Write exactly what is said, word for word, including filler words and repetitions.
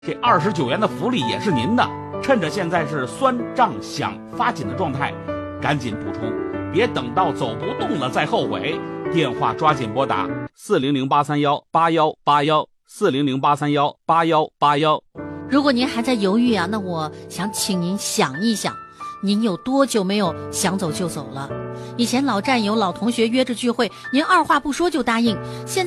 这二十九元的福利也是您的，趁着现在是酸胀想发紧的状态，赶紧补充，别等到走不动了再后悔。电话抓紧拨打四零零八三幺八幺八幺四零零八三幺八幺八幺。 如果您还在犹豫啊，那我想请您想一想，您有多久没有想走就走了？以前老战友、老同学约着聚会，您二话不说就答应，现